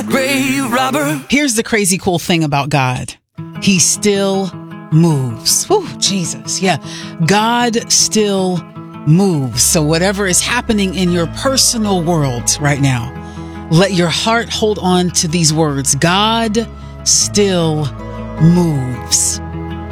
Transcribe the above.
grave robber. Here's the crazy cool thing about God. He still moves. Whew, Jesus. Yeah. God still moves. So whatever is happening in your personal world right now, let your heart hold on to these words. God still moves.